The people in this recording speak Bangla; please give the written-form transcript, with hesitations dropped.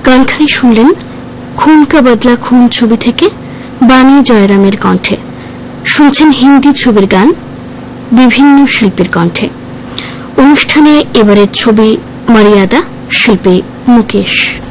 গানখানি শুনলেন খুন কা বদলা খুন ছবি থেকে বাণী জয়রামের কণ্ঠে। শুনছেন হিন্দি ছবির গান বিভিন্ন শিল্পীর কণ্ঠে। অনুষ্ঠানে এবারের ছবি মর্যাদা, শিল্পী মুকেশ।